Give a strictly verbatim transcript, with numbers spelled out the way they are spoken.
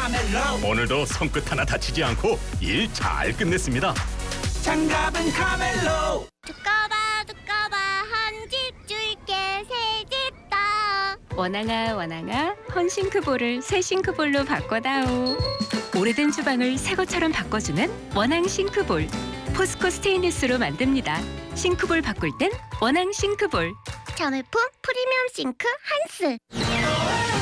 카멜로. 오늘도 손끝 하나 다치지 않고 일 잘 끝냈습니다. 장갑은 카멜로. 두꺼봐 두꺼봐 한 집 줄게 새 집 다. 원앙아 원앙아 헌싱크볼을 새 싱크볼로 바꿔다오. 오래된 주방을 새 것처럼 바꿔주는 원앙 싱크볼. 포스코 스테인리스로 만듭니다. 싱크볼 바꿀 땐 원앙 싱크볼. 자매품 프리미엄 싱크 한스.